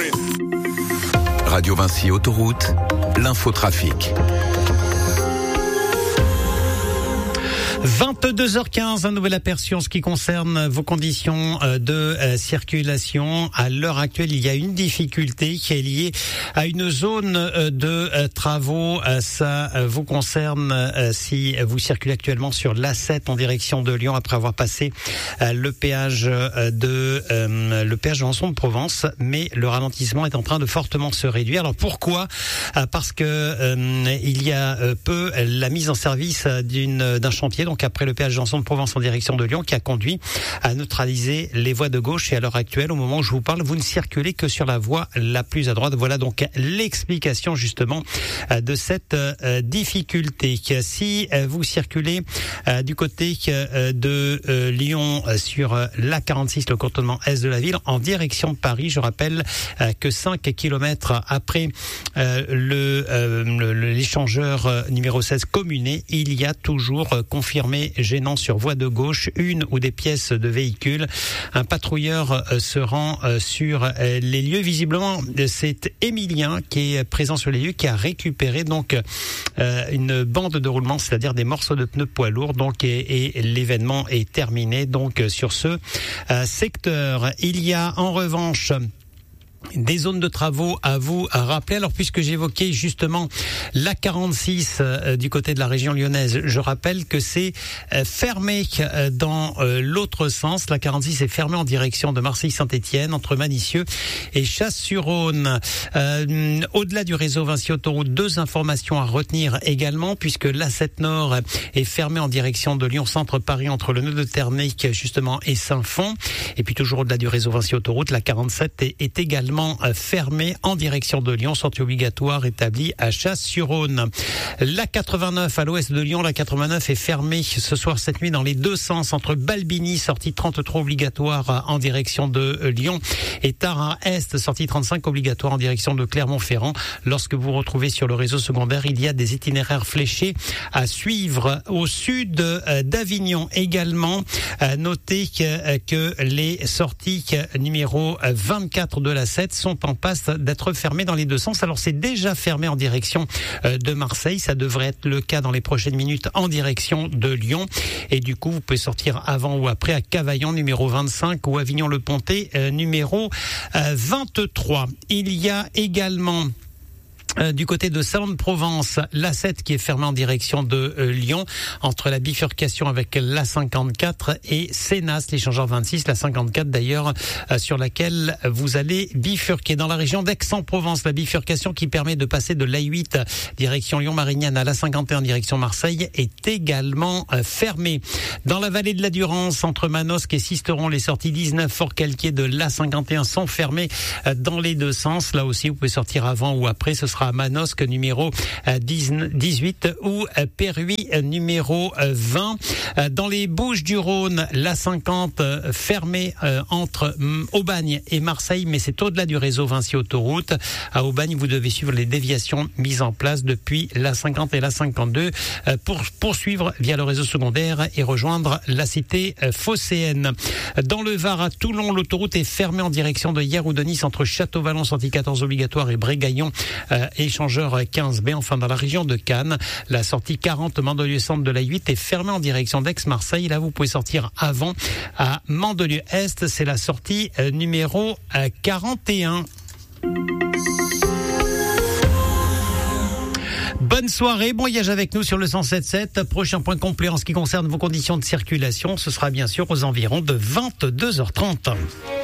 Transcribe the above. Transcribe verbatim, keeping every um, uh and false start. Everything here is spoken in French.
Radio Vinci Autoroute, l'infotrafic. vingt-deux heures quinze, un nouvel aperçu en ce qui concerne vos conditions de circulation. À l'heure actuelle, il y a une difficulté qui est liée à une zone de travaux. Ça vous concerne si vous circulez actuellement sur l'A sept en direction de Lyon après avoir passé le péage de le péage de Rançon-de-Provence, mais le ralentissement est en train de fortement se réduire. Alors pourquoi ? Parce que il y a peu la mise en service d'une d'un chantier, donc après le péage de Rançon-de-Provence en direction de Lyon, qui a conduit à neutraliser les voies de gauche. Et à l'heure actuelle, au moment où je vous parle, vous ne circulez que sur la voie la plus à droite. Voilà donc l'explication justement de cette difficulté. Si vous circulez du côté de Lyon sur l'A quarante-six, le contournement est de la ville, en direction de Paris, je rappelle que cinq kilomètres après le l'échangeur numéro seize Communé, il y a toujours confirmé gênant sur voie de gauche, une ou des pièces de véhicules. Un patrouilleur se rend sur les lieux. Visiblement, c'est Émilien qui est présent sur les lieux, qui a récupéré donc une bande de roulement, c'est-à-dire des morceaux de pneus poids lourds. Donc et, et l'événement est terminé donc sur ce secteur. Il y a en revanche des zones de travaux à vous à rappeler. Alors puisque j'évoquais justement l'A quarante-six euh, du côté de la région lyonnaise, je rappelle que c'est euh, fermé euh, dans euh, l'autre sens. L'A quarante-six est fermé en direction de Marseille-Saint-Étienne entre Manicieux et Chasse-sur-Rhône. Euh, au-delà du réseau Vinci Autoroute, deux informations à retenir également, puisque l'A sept Nord est fermé en direction de Lyon-Centre Paris entre le nœud de Ternay justement et Saint-Fond. Et puis toujours au-delà du réseau Vinci Autoroute, l'A quarante-sept est, est également fermé en direction de Lyon, sortie obligatoire établie à Chasse-sur-Rhône. La quatre-vingt-neuf à l'ouest de Lyon, la quatre-vingt-neuf est fermée ce soir, cette nuit, dans les deux sens entre Balbini, sortie trente-trois obligatoire en direction de Lyon, et Tard à Est, sortie trente-cinq obligatoire en direction de Clermont-Ferrand. Lorsque vous retrouvez sur le réseau secondaire, il y a des itinéraires fléchés à suivre au sud d'Avignon également. Notez que, que les sorties numéro vingt-quatre de la sept sont en passe d'être fermées dans les deux sens. Alors c'est déjà fermé en direction de Marseille, ça devrait être le cas dans les prochaines minutes en direction de Lyon, et du coup vous pouvez sortir avant ou après à Cavaillon numéro vingt-cinq ou Avignon-le-Pontet euh, numéro euh, vingt-trois. Il y a également Euh, du côté de Salon de Provence, l'A sept qui est fermé en direction de euh, Lyon, entre la bifurcation avec l'A cinquante-quatre et Sénas, l'échangeur vingt-six, la cinquante-quatre d'ailleurs, euh, sur laquelle vous allez bifurquer. Dans la région d'Aix-en-Provence, la bifurcation qui permet de passer de l'A huit direction Lyon-Marignane à l'A cinquante et un direction Marseille est également euh, fermée. Dans la vallée de la Durance, entre Manosque et Sisteron, les sorties dix-neuf Fort-Calquier de l'A cinquante et un sont fermées euh, dans les deux sens. Là aussi, vous pouvez sortir avant ou après, ce sera à Manosque numéro dix-huit ou Perruy numéro vingt. Dans les Bouches-du-Rhône, l'A cinquante fermée entre Aubagne et Marseille, mais c'est au-delà du réseau Vinci Autoroute. À Aubagne, vous devez suivre les déviations mises en place depuis l'A cinquante et l'A cinquante-deux pour poursuivre via le réseau secondaire et rejoindre la cité phocéenne. Dans le Var, à Toulon, l'autoroute est fermée en direction de Hier ou de Nice entre Château-Vallon, sortie quatorze obligatoire, et Brégaillon, euh, échangeur quinze B. Enfin, dans la région de Cannes, la sortie quarante Mandelieu-Centre de l'A huit est fermée en direction d'Aix-Marseille. Là, vous pouvez sortir avant à Mandelieu-Est. C'est la sortie euh, numéro euh, quarante et un. Bonne soirée, bon voyage avec nous sur le cent sept sept. Prochain point complet en ce qui concerne vos conditions de circulation, ce sera bien sûr aux environs de vingt-deux heures trente.